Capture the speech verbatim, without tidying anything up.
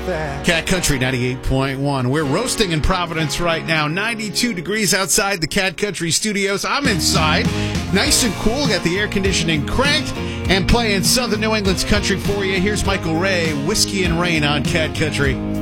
Cat Country ninety-eight point one. We're roasting in Providence right now. ninety-two degrees outside the Cat Country studios. I'm inside. Nice and cool. Got the air conditioning cranked and playing Southern New England's country for you. Here's Michael Ray, Whiskey and Rain on Cat Country.